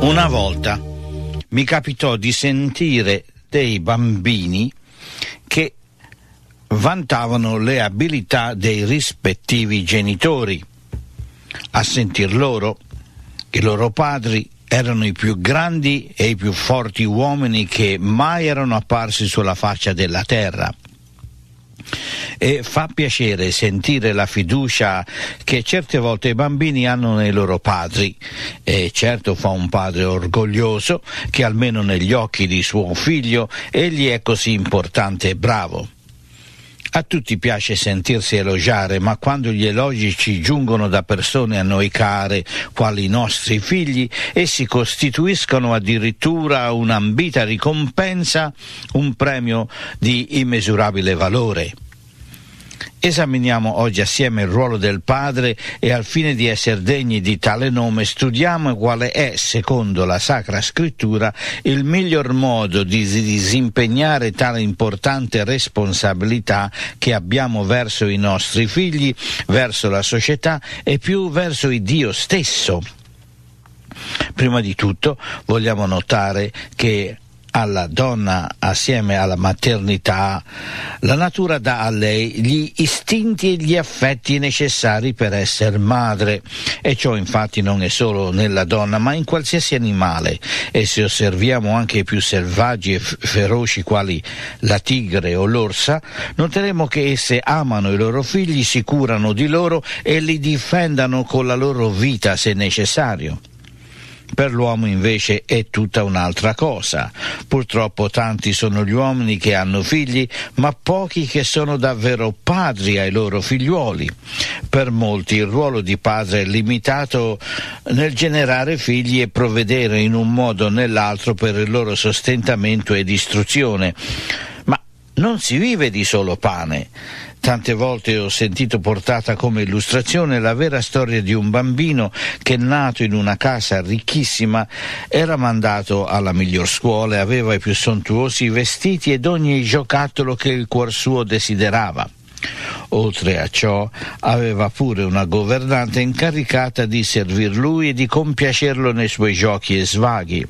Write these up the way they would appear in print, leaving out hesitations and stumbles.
Una volta mi capitò di sentire dei bambini che vantavano le abilità dei rispettivi genitori. A sentir loro, i loro padri erano i più grandi e i più forti uomini che mai erano apparsi sulla faccia della terra. E fa piacere sentire la fiducia che certe volte i bambini hanno nei loro padri, e certo fa un padre orgoglioso che almeno negli occhi di suo figlio egli è così importante e bravo. A tutti piace sentirsi elogiare, ma quando gli elogi ci giungono da persone a noi care, quali i nostri figli, essi costituiscono addirittura un'ambita ricompensa, un premio di immisurabile valore. Esaminiamo oggi assieme il ruolo del padre e al fine di essere degni di tale nome studiamo quale è, secondo la Sacra Scrittura, il miglior modo di disimpegnare tale importante responsabilità che abbiamo verso i nostri figli, verso la società e più verso il Dio stesso. Prima di tutto vogliamo notare che alla donna, assieme alla maternità, la natura dà a lei gli istinti e gli affetti necessari per essere madre, e ciò infatti non è solo nella donna ma in qualsiasi animale, e se osserviamo anche i più selvaggi e feroci quali la tigre o l'orsa, noteremo che esse amano i loro figli, si curano di loro e li difendano con la loro vita se necessario. Per l'uomo invece è tutta un'altra cosa. Purtroppo tanti sono gli uomini che hanno figli, ma pochi che sono davvero padri ai loro figliuoli. Per molti il ruolo di padre è limitato nel generare figli e provvedere in un modo o nell'altro per il loro sostentamento ed istruzione. Ma non si vive di solo pane. Tante volte ho sentito portata come illustrazione la vera storia di un bambino che, nato in una casa ricchissima, era mandato alla miglior scuola e aveva i più sontuosi vestiti ed ogni giocattolo che il cuor suo desiderava. Oltre a ciò aveva pure una governante incaricata di servir lui e di compiacerlo nei suoi giochi e svaghi.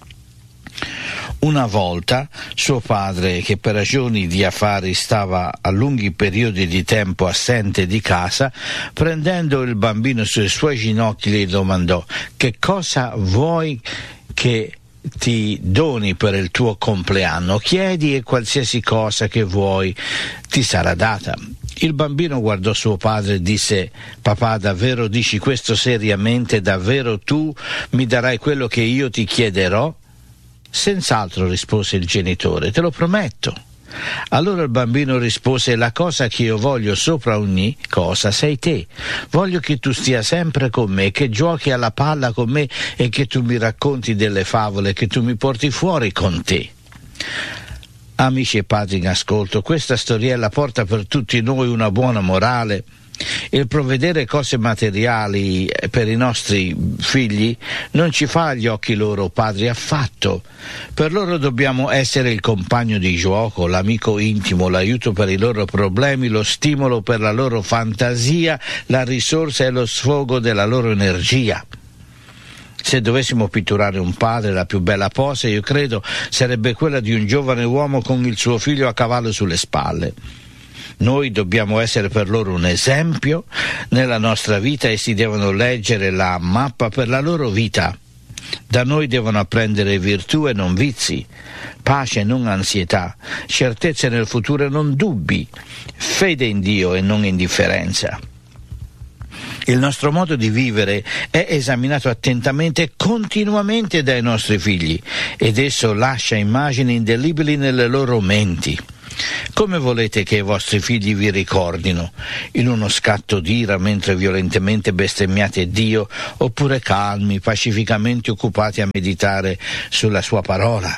Una volta suo padre, che per ragioni di affari stava a lunghi periodi di tempo assente di casa, prendendo il bambino sui suoi ginocchi gli domandò: «Che cosa vuoi che ti doni per il tuo compleanno? Chiedi e qualsiasi cosa che vuoi ti sarà data». Il bambino guardò suo padre e disse: «Papà, davvero dici questo seriamente? Davvero tu mi darai quello che io ti chiederò?» «Senz'altro», rispose il genitore, «te lo prometto». Allora il bambino rispose: «La cosa che io voglio sopra ogni cosa sei te. Voglio che tu stia sempre con me, che giochi alla palla con me e che tu mi racconti delle favole, che tu mi porti fuori con te». Amici e padri in ascolto, questa storiella porta per tutti noi una buona morale. Il provvedere cose materiali per i nostri figli non ci fa agli occhi loro padri affatto. Per loro dobbiamo essere il compagno di gioco, l'amico intimo, l'aiuto per i loro problemi, lo stimolo per la loro fantasia, la risorsa e lo sfogo della loro energia. Se dovessimo pitturare un padre, la più bella pose, io credo, sarebbe quella di un giovane uomo con il suo figlio a cavallo sulle spalle. Noi dobbiamo essere per loro un esempio nella nostra vita, e si devono leggere la mappa per la loro vita. Da noi devono apprendere virtù e non vizi, pace e non ansietà, certezze nel futuro e non dubbi, fede in Dio e non indifferenza. Il nostro modo di vivere è esaminato attentamente e continuamente dai nostri figli, ed esso lascia immagini indelebili nelle loro menti. Come volete che i vostri figli vi ricordino? In uno scatto d'ira mentre violentemente bestemmiate Dio, oppure calmi, pacificamente occupati a meditare sulla sua parola?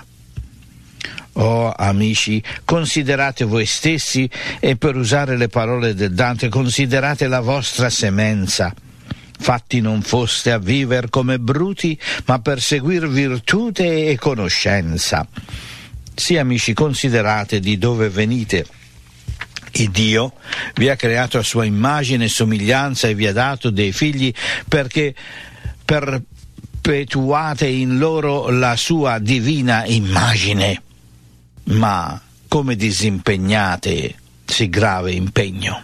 Oh amici, considerate voi stessi e, per usare le parole del Dante, considerate la vostra semenza. Fatti non foste a viver come bruti, ma per seguir virtute e conoscenza. Sì, amici, considerate di dove venite. Il Dio vi ha creato a sua immagine e somiglianza e vi ha dato dei figli perché per perpetuate in loro la sua divina immagine. Ma come disimpegnate sì grave impegno.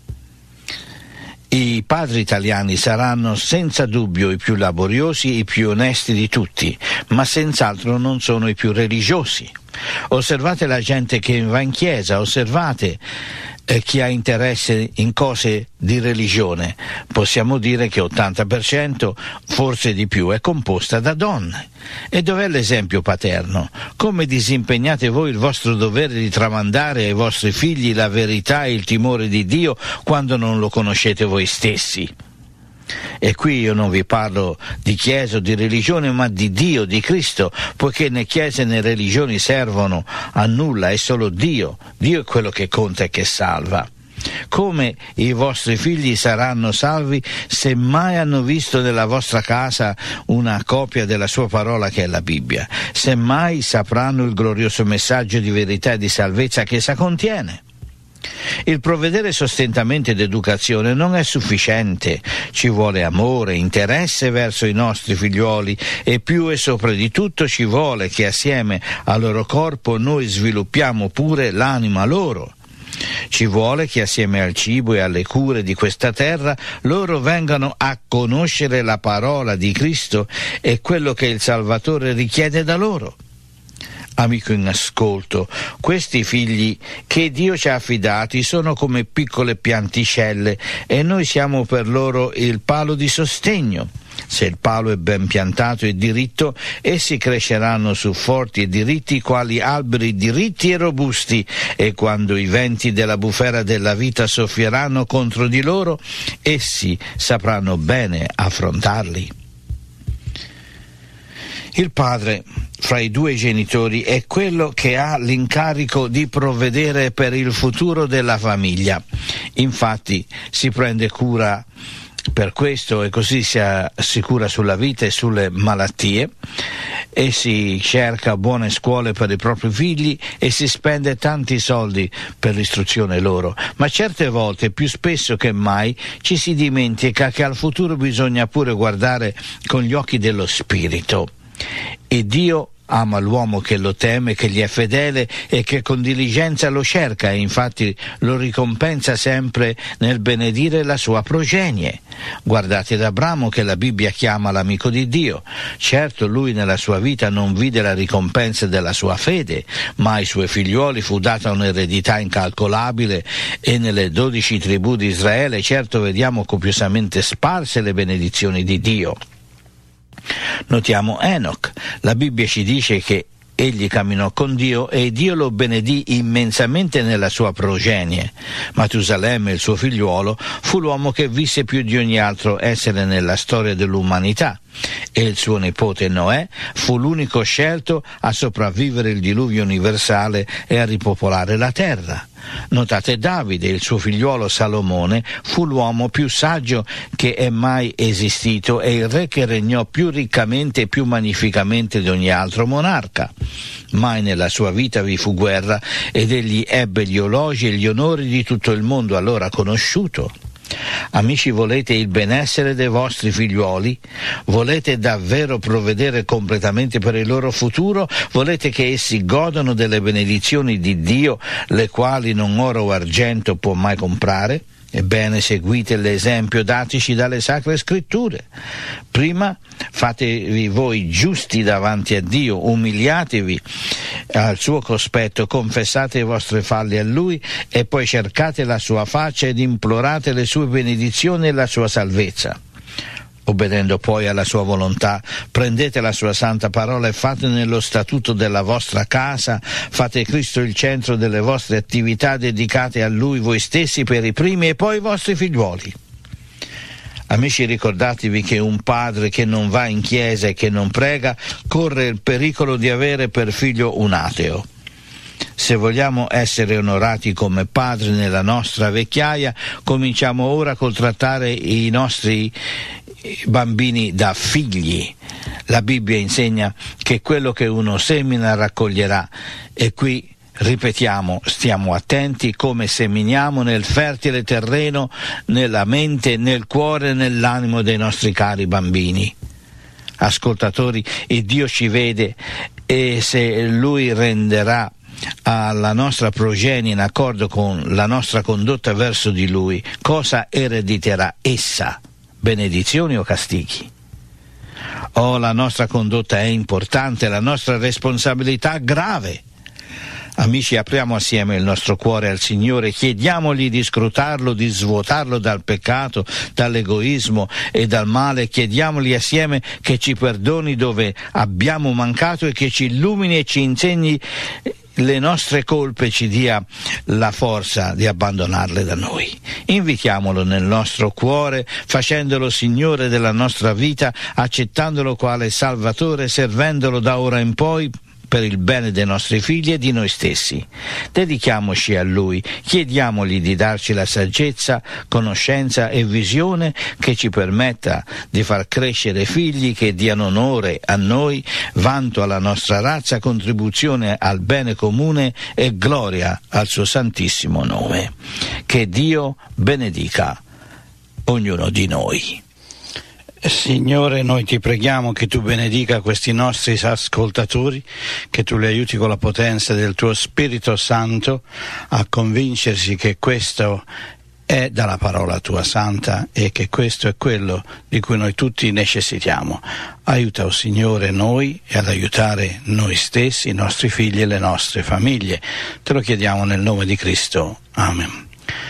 I padri italiani saranno senza dubbio i più laboriosi, i più onesti di tutti, ma senz'altro non sono i più religiosi. Osservate la gente che va in chiesa, osservate chi ha interesse in cose di religione. Possiamo dire che 80%, forse di più, è composta da donne. E dov'è l'esempio paterno? Come disimpegnate voi il vostro dovere di tramandare ai vostri figli la verità e il timore di Dio quando non lo conoscete voi stessi? E qui io non vi parlo di chiesa o di religione, ma di Dio, di Cristo, poiché né chiese né religioni servono a nulla, è solo Dio. Dio è quello che conta e che salva. Come i vostri figli saranno salvi se mai hanno visto nella vostra casa una copia della sua parola che è la Bibbia? Se mai sapranno il glorioso messaggio di verità e di salvezza che essa contiene? Il provvedere sostentamento ed educazione non è sufficiente, ci vuole amore, interesse verso i nostri figlioli e più e sopra di tutto ci vuole che assieme al loro corpo noi sviluppiamo pure l'anima loro. Ci vuole che assieme al cibo e alle cure di questa terra loro vengano a conoscere la parola di Cristo e quello che il Salvatore richiede da loro. Amico in ascolto, questi figli che Dio ci ha affidati sono come piccole pianticelle e noi siamo per loro il palo di sostegno. Se il palo è ben piantato e diritto, essi cresceranno su forti e diritti quali alberi diritti e robusti, e quando i venti della bufera della vita soffieranno contro di loro, essi sapranno bene affrontarli. Il padre fra i due genitori è quello che ha l'incarico di provvedere per il futuro della famiglia. Infatti si prende cura per questo e così si assicura sulla vita e sulle malattie, e si cerca buone scuole per i propri figli e si spende tanti soldi per l'istruzione loro. Ma certe volte, più spesso che mai, ci si dimentica che al futuro bisogna pure guardare con gli occhi dello spirito. E Dio ama l'uomo che lo teme, che gli è fedele e che con diligenza lo cerca, e infatti lo ricompensa sempre nel benedire la sua progenie. Guardate ad Abramo, che la Bibbia chiama l'amico di Dio. Certo, lui nella sua vita non vide la ricompensa della sua fede, ma ai suoi figliuoli fu data un'eredità incalcolabile, e nelle 12 tribù di Israele certo vediamo copiosamente sparse le benedizioni di Dio. Notiamo Enoch. La Bibbia ci dice che egli camminò con Dio e Dio lo benedì immensamente nella sua progenie. Matusalemme, il suo figliuolo, fu l'uomo che visse più di ogni altro essere nella storia dell'umanità, e il suo nipote Noè fu l'unico scelto a sopravvivere il diluvio universale e a ripopolare la terra. Notate Davide, il suo figliuolo Salomone, fu l'uomo più saggio che è mai esistito e il re che regnò più riccamente e più magnificamente di ogni altro monarca. Mai nella sua vita vi fu guerra ed egli ebbe gli elogi e gli onori di tutto il mondo allora conosciuto. Amici, volete il benessere dei vostri figliuoli? Volete davvero provvedere completamente per il loro futuro? Volete che essi godano delle benedizioni di Dio, le quali non oro o argento può mai comprare? Ebbene, seguite l'esempio datici dalle Sacre Scritture. Prima fatevi voi giusti davanti a Dio, umiliatevi al suo cospetto, confessate i vostri falli a Lui e poi cercate la sua faccia ed implorate le sue benedizioni e la sua salvezza. Obbedendo poi alla sua volontà, prendete la sua santa parola e fate nello statuto della vostra casa, fate Cristo il centro delle vostre attività, dedicate a Lui voi stessi per i primi e poi i vostri figliuoli. Amici, ricordatevi che un padre che non va in chiesa e che non prega corre il pericolo di avere per figlio un ateo. Se vogliamo essere onorati come padri nella nostra vecchiaia, cominciamo ora col trattare i nostri bambini da figli. La Bibbia insegna che quello che uno semina raccoglierà, e qui ripetiamo, stiamo attenti come seminiamo nel fertile terreno, nella mente, nel cuore e nell'animo dei nostri cari bambini. ascoltatori, il Dio ci vede, e se Lui renderà alla nostra progenie in accordo con la nostra condotta verso di Lui, cosa erediterà essa? Benedizioni o castighi? La nostra condotta è importante, la nostra responsabilità grave. Amici, apriamo assieme il nostro cuore al Signore, chiediamogli di scrutarlo, di svuotarlo dal peccato, dall'egoismo e dal male, chiediamogli assieme che ci perdoni dove abbiamo mancato e che ci illumini e ci insegni le nostre colpe, ci dia la forza di abbandonarle da noi. Invitiamolo nel nostro cuore, facendolo Signore della nostra vita, accettandolo quale Salvatore, servendolo da ora in poi per il bene dei nostri figli e di noi stessi. Dedichiamoci a Lui, chiediamogli di darci la saggezza, conoscenza e visione che ci permetta di far crescere figli che diano onore a noi, vanto alla nostra razza, contribuzione al bene comune e gloria al suo santissimo nome. Che Dio benedica ognuno di noi. Signore, noi ti preghiamo che tu benedica questi nostri ascoltatori, che tu li aiuti con la potenza del tuo Spirito Santo a convincersi che questo è dalla parola tua santa e che questo è quello di cui noi tutti necessitiamo. Aiuta, oh Signore, noi e ad aiutare noi stessi, i nostri figli e le nostre famiglie. Te lo chiediamo nel nome di Cristo. Amen.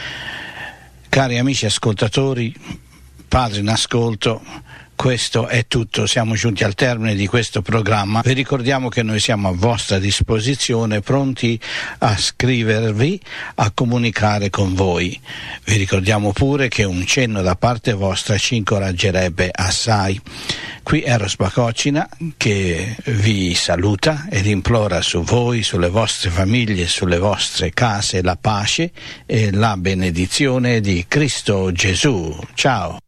Cari amici ascoltatori, padri in ascolto, questo è tutto, siamo giunti al termine di questo programma. Vi ricordiamo che noi siamo a vostra disposizione, pronti a scrivervi, a comunicare con voi. Vi ricordiamo pure che un cenno da parte vostra ci incoraggerebbe assai. Qui Eros Bacocina che vi saluta ed implora su voi, sulle vostre famiglie, sulle vostre case la pace e la benedizione di Cristo Gesù. Ciao!